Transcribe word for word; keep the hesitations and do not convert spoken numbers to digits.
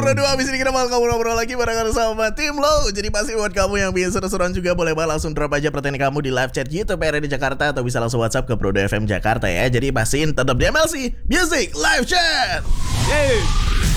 Bro dua, abis ini kita bakal ngobrol-ngobrol lagi barengan sama tim lo. Jadi pasti buat kamu yang biasa seru-seruan juga, boleh banget langsung drop aja pertanyaan kamu di live chat YouTube R D Jakarta, atau bisa langsung WhatsApp ke Bro dua F M Jakarta ya. Jadi pastiin tetap di M L C Music Live Chat. Yeay.